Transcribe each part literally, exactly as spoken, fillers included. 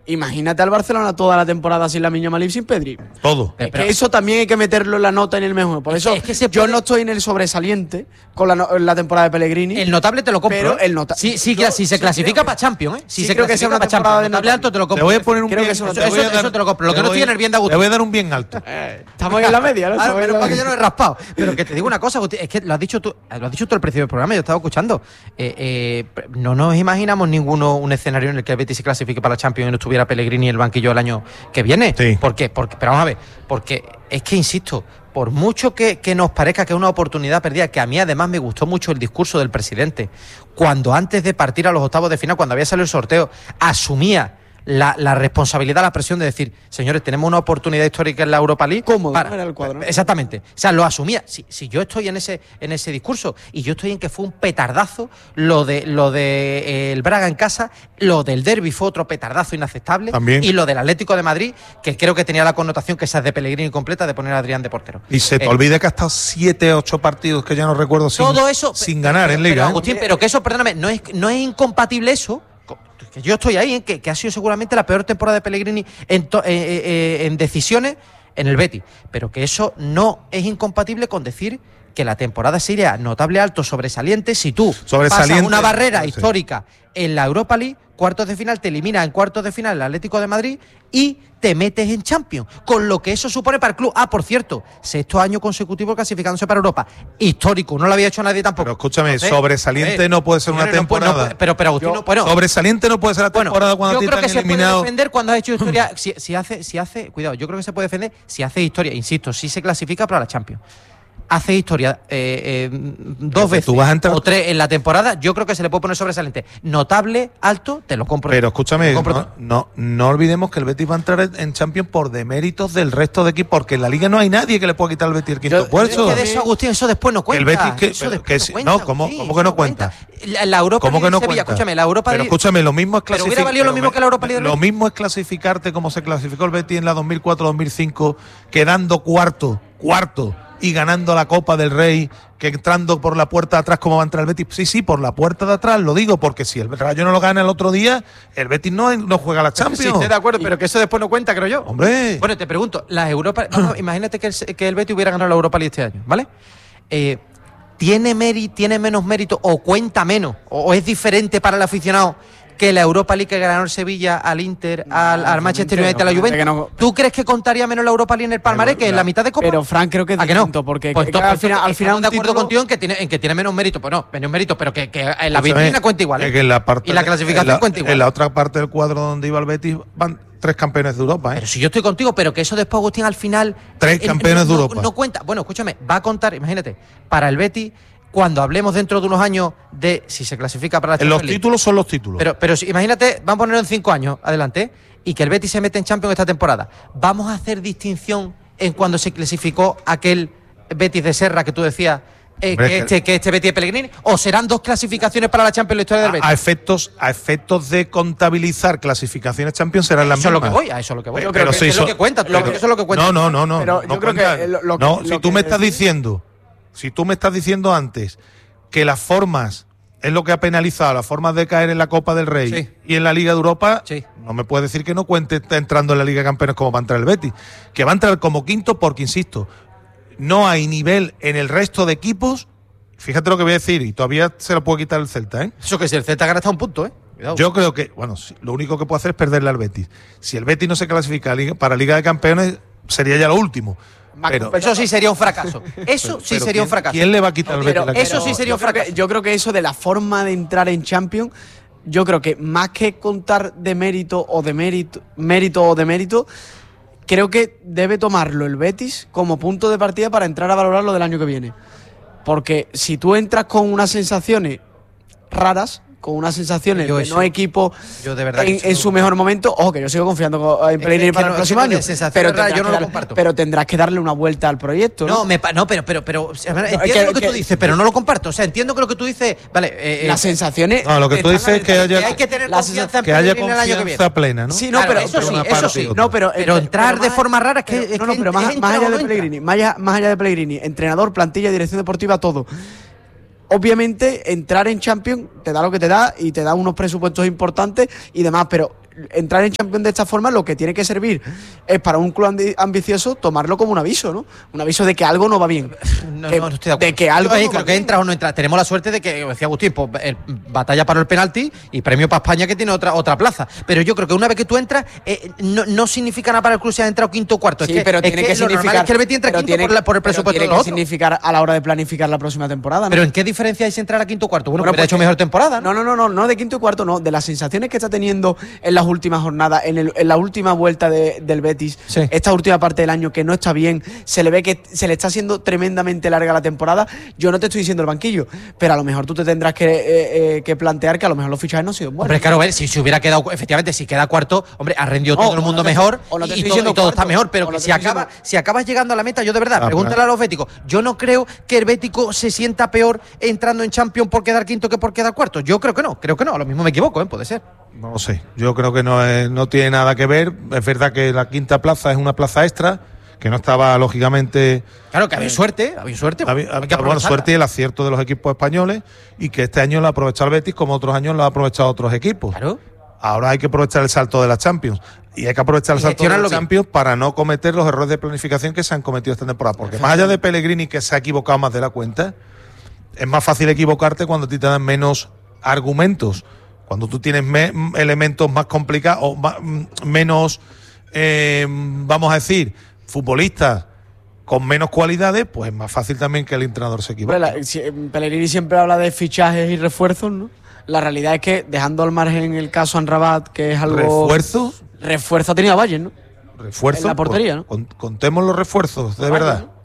Imagínate al Barcelona toda la temporada sin la Minya Malip, sin Pedri. Todo. Es que eso también hay que meterlo en la nota en el mejor. Por eso es que se yo puede... no estoy en el sobresaliente con la, no, la temporada de Pellegrini. El notable te lo compro. Pero el nota sí, sí, yo, si se sí clasifica que, para Champions, ¿eh? Si sí se creo que sea una para temporada Champions, de notable alto te lo compro. Te voy a poner un creo bien, que eso, eso, te voy eso, a dar, eso te lo compro. Lo que no tiene el bien de Agustín. Te voy a dar un bien alto. Eh, estamos en la media, ¿no? Ah, pero para que yo no he raspado. Pero que te digo una cosa, Agustín, es que lo has dicho tú, lo has dicho tú al principio del programa, yo estaba escuchando. Eh, eh, no nos imaginamos ninguno un escenario en el que el Betis se clasifique para la Champions y no estuviera Pellegrini en el banquillo el año que viene. Sí. ¿Por qué? Porque, pero vamos a ver, porque es que, insisto, por mucho que, que nos parezca que es una oportunidad perdida, que a mí además me gustó mucho el discurso del presidente, cuando antes de partir a los octavos de final, cuando había salido el sorteo, asumía la, la responsabilidad, la presión de decir, señores, tenemos una oportunidad histórica en la Europa League. Cómodo, para, era el cuadro. Exactamente. O sea, lo asumía. Si, si yo estoy en ese, en ese discurso, y yo estoy en que fue un petardazo, lo de lo de eh, el Braga en casa, lo del derbi fue otro petardazo inaceptable. También. Y lo del Atlético de Madrid, que creo que tenía la connotación que esa es de Pellegrini completa, de poner a Adrián de portero. Y se te Eh, olvide que ha estado siete, ocho partidos que ya no recuerdo sin, todo eso sin pero, ganar pero, en Liga. pero, ¿eh? Agustín, pero que eso, perdóname, no es, no es incompatible eso. Que yo estoy ahí, ¿eh? que, que ha sido seguramente la peor temporada de Pellegrini en, to, eh, eh, en decisiones en el Betis, pero que eso no es incompatible con decir que la temporada sería notable, alto, sobresaliente si tú Sobresaliente, pasas una barrera sí. histórica en la Europa League, cuartos de final, te elimina en cuartos de final el Atlético de Madrid y te metes en Champions, con lo que eso supone para el club. Ah, por cierto, sexto año consecutivo clasificándose para Europa. Histórico, no lo había hecho nadie tampoco. Pero escúchame, Entonces, sobresaliente eh, no puede ser una señores, no puede- temporada. no puede- pero, pero Agustín, Yo- no, bueno, Sobresaliente no puede ser la bueno, temporada cuando yo a ti creo te que han se eliminado. puede defender cuando has hecho historia. si, si hace, si hace, cuidado, yo creo que se puede defender si hace historia. Insisto, si se clasifica para la Champions. Hace historia eh, eh, dos Pero veces tú vas a entrar- o tres en la temporada, yo creo que se le puede poner sobresaliente. Notable, alto, te lo compro. Pero Te escúchame, lo compro no, todo. no, no olvidemos que el Betis va a entrar en Champions por deméritos del resto de equipos, porque en la Liga no hay nadie que le pueda quitar al Betis el quinto Yo- puesto. Es que de eso, Agustín, eso después no cuenta. El Betis que- Eso pero después que no sí- cuenta, no, ¿cómo- Agustín, cómo que eso no cuenta? La, la Europa ¿Cómo que League no de Sevilla, cuenta? escúchame, la Europa Pero League- escúchame, lo mismo es Pero clasificar. hubiera valido lo mismo que la Europa League del Lo Betis. mismo es clasificarte como se clasificó el Betis en la dos mil cuatro dos mil cinco, quedando cuarto, cuarto y ganando la Copa del Rey, que entrando por la puerta de atrás como va a entrar el Betis. Sí, sí, por la puerta de atrás, lo digo, porque si el Rayo no lo gana el otro día, el Betis no, no juega la Champions. Sí, estoy de acuerdo, pero que eso después no cuenta, creo yo. Hombre. Bueno, te pregunto, las Europa, vamos, imagínate que el, que el Betis hubiera ganado la Europa League este año, ¿vale? Eh, ¿tiene, meri, ¿Tiene menos mérito o cuenta menos? ¿O, o es diferente para el aficionado que la Europa League que ganó el Sevilla al Inter, al, al Manchester United, a la no, Juventus? que no. ¿Tú crees que contaría menos la Europa League en el palmarés que en la mitad de Copa? Pero Frank creo que es ¿A que no? distinto, porque Pues que- entonces, que al final, al final estamos un de acuerdo título- contigo en que tiene, en que tiene menos mérito, pues no, menos mérito, pero que, que en la Escúchame, vitrina cuenta igual, ¿eh? es que en la parte y la de- clasificación en la- cuenta igual. En la otra parte del cuadro donde iba el Betis van tres campeones de Europa, ¿eh? Pero si yo estoy contigo, pero que eso después, Agustín, al final... Tres eh, campeones no, de no- Europa. No cuenta. Bueno, escúchame, va a contar, imagínate, para el Betis, cuando hablemos dentro de unos años de si se clasifica para la En Champions los League. títulos son los títulos. Pero, pero si- imagínate, vamos a ponerlo en cinco años, adelante, ¿eh? Y que el Betis se mete en Champions esta temporada. ¿Vamos a hacer distinción en cuando se clasificó aquel Betis de Serra que tú decías... Eh, Hombre, que, que- este, que este Betis de Pellegrini, o serán dos clasificaciones para la Champions en la historia del a, Betis. a efectos, a efectos de contabilizar clasificaciones Champions serán las Eso es lo mismas. que voy, a eso es lo que voy. Pero, Yo creo pero que sí, eso es lo so- que cuenta, pero- eso es lo que cuenta. No, no, no, no. Pero no yo creo que cuenta. lo- lo que- no, lo si tú que me estás decís- diciendo, si tú me estás diciendo antes que las formas es lo que ha penalizado, las formas de caer en la Copa del Rey Sí. y en la Liga de Europa, Sí. no me puedes decir que no cuente está entrando en la Liga de Campeones como va a entrar el Betis, que va a entrar como quinto porque, insisto, no hay nivel en el resto de equipos. Fíjate lo que voy a decir, y todavía se lo puede quitar el Celta, ¿eh? Eso que si el Celta gana está a un punto, ¿eh? Cuidado. Yo creo que, bueno, sí, lo único que puede hacer es perderle al Betis. Si el Betis no se clasifica a Liga- para Liga de Campeones, sería ya lo último. Pero, Eso sí sería un fracaso. Eso sí pero sería un ¿quién- fracaso. ¿Quién le va a quitar al Betis Pero la eso Copa? sí sería un yo creo que- fracaso. yo creo que eso de la forma de entrar en Champions, yo creo que más que contar de mérito o de mérito, mérito o de mérito, creo que debe tomarlo el Betis como punto de partida para entrar a valorar lo del año que viene. Porque si tú entras con unas sensaciones raras, con unas sensaciones Yo de eso- no equipo yo de verdad que en, eso en no- su mejor momento, ojo que yo sigo confiando co- en Es Pellegrini que- para que el no- próximo es que año, de sensaciones pero raras tendrás, yo no que lo dar- comparto. pero tendrás que darle una vuelta al proyecto, ¿no? No, me pa- no, pero, pero, pero, entiendo que- lo que, que- tú dices, pero no lo comparto. O sea, entiendo que lo que tú dices, vale, eh, Las eh, sensaciones. No, lo que tú están dices es que aventadas, haya, hay que tener la confianza en que haya Pellegrini el año que viene. confianza plena, ¿no? Sí, no, Claro, pero eso sí, una eso parte sí. y otra. No, pero, Pero eh, entrar pero de más- forma rara es que- pero- es no, que no, pero más, entra más o allá no de entra. Pellegrini, más allá, más allá de Pellegrini, entrenador, plantilla, dirección deportiva, todo. Obviamente, entrar en Champions te da lo que te da y te da unos presupuestos importantes y demás, pero entrar en Champions de esta forma lo que tiene que servir es para un club ambi- ambicioso tomarlo como un aviso, ¿no? Un aviso de que algo no va bien. No, que, no, no estoy de acuerdo. De que algo Yo, eh, no creo va que bien. entras o no entras. Tenemos la suerte de que, decía Agustín, pues, el, batalla para el penalti y premio para España que tiene otra otra plaza. Pero yo creo que una vez que tú entras, eh, no, no significa nada para el club si has entrado quinto o cuarto. Sí, es que, pero es tiene que, lo normal significar es que el Betis entra pero quinto tiene- por, la- por el pero presupuesto tiene de que los otros. significar a la hora de planificar la próxima temporada, ¿no? Pero ¿en qué diferencia hay si entrar a quinto o cuarto? Bueno, Bueno, porque ha hecho porque- mejor temporada, ¿no? No, no, no, no, no de quinto y cuarto, no, de las sensaciones que está teniendo en las últimas jornadas, en, el- en la última vuelta de- del Betis, Sí. esta última parte del año que no está bien, se le ve que se le está haciendo tremendamente larga la temporada. Yo no te estoy diciendo el banquillo, pero a lo mejor tú te tendrás que, eh, eh, que plantear que a lo mejor los fichajes no han sido buenos. Hombre, claro, ver, si se hubiera quedado, efectivamente, si queda cuarto, hombre, ha rendido No, todo el o mundo no te- mejor o no te y, estoy todo, diciendo y todo cuarto, está mejor, pero o no que te si, estoy acaba, diciendo- si acabas llegando a la meta, yo de verdad, Ah, pregúntale claro. a los béticos, yo no creo que el Bético se sienta peor entrando en Champions por quedar quinto que por quedar cuarto. Yo creo que no, creo que no, a lo mismo me equivoco, ¿eh? Puede ser. No lo sé. Yo creo que no, es- no tiene nada que ver. Es verdad que la quinta plaza es una plaza extra, que no estaba lógicamente. Claro que había suerte, había suerte. Había- hay que había- bueno, aprovecharla. suerte y el acierto de los equipos españoles, y que este año lo ha aprovechado el Betis como otros años lo ha aprovechado otros equipos. Claro. Ahora hay que aprovechar el salto de la Champions. Y hay que aprovechar el Y salto de la gestionarlo bien. Champions para no cometer los errores de planificación que se han cometido esta temporada. Porque más allá de Pellegrini, que se ha equivocado más de la cuenta, es más fácil equivocarte cuando a ti te dan menos argumentos. Cuando tú tienes me- elementos más complicados o más- menos, eh, vamos a decir, futbolistas con menos cualidades, pues es más fácil también que el entrenador se equivoque. Hombre, la- si- Pellegrini siempre habla de fichajes y refuerzos, ¿no? La realidad es que, dejando al margen el caso Anrabat, que es algo... ¿Refuerzo? Refuerzo ha tenido a Bayern, ¿no? Refuerzo. En la portería, ¿no? Con- contemos los refuerzos, de A verdad. Bayern,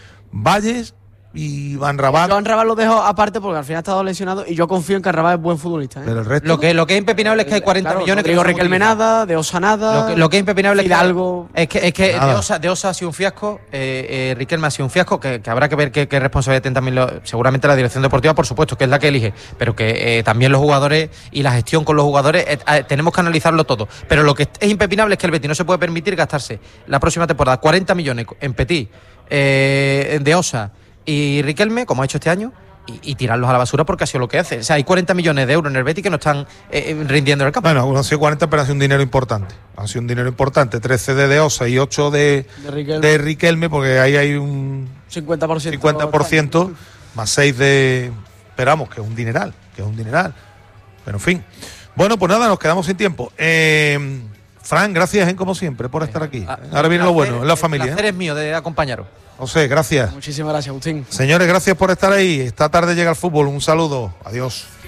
Valles y Van Rabat, Yo a Anrabat lo dejo aparte porque al final ha estado lesionado y yo confío en que Anrabat es buen futbolista, ¿eh? pero el resto. Lo que, lo que es impepinable es que hay cuarenta Claro, millones que Rodrigo no se han Riquelme utilizado. nada, de Osa nada. Lo que, lo que es impepinable Fidalgo. es que, es que, es que Nada. de, Osa, de Osa ha sido un fiasco, eh, eh, Riquelme ha sido un fiasco, que, que habrá que ver qué, qué responsabilidad tiene también, lo- seguramente la dirección deportiva, por supuesto, que es la que elige, pero que eh, también los jugadores y la gestión con los jugadores, eh, eh, tenemos que analizarlo todo. Pero lo que es impepinable es que el Betis no se puede permitir gastarse la próxima temporada cuarenta millones en Petit, eh, de Osa y Riquelme, como ha hecho este año, y, y tirarlos a la basura porque ha sido lo que hace. O sea, hay cuarenta millones de euros en el Betis que no están eh, rindiendo en el campo. Bueno, algunos han sido cuarenta, pero ha sido un dinero importante. Ha sido un dinero importante. trece de De Osa y ocho de, De Riquelme. de Riquelme, porque ahí hay un cincuenta por ciento. cincuenta por ciento más seis de. Esperamos, que es un dineral, que es un dineral. Pero en fin. Bueno, pues nada, nos quedamos sin tiempo. Eh, Fran, gracias, ¿eh? como siempre, por estar aquí. Ah, Ahora viene lo el bueno, placer- es la El familia. placer ¿eh? es mío de acompañaros. José, gracias. Muchísimas gracias, Agustín. Señores, gracias por estar ahí. Esta tarde llega el fútbol. Un saludo. Adiós.